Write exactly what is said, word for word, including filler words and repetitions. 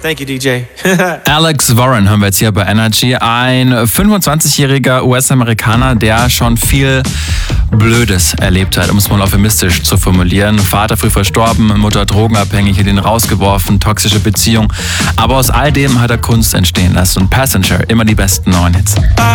Thank you, D J. Alex Warren hören wir jetzt hier bei Energy. Ein fünfundzwanzigjähriger U S-Amerikaner, der schon viel Blödes erlebt hat, um es mal euphemistisch zu formulieren. Vater früh verstorben, Mutter drogenabhängig, hat ihn rausgeworfen, toxische Beziehung. Aber aus all dem hat er Kunst entstehen lassen. Und Passenger, immer die besten neuen Hits.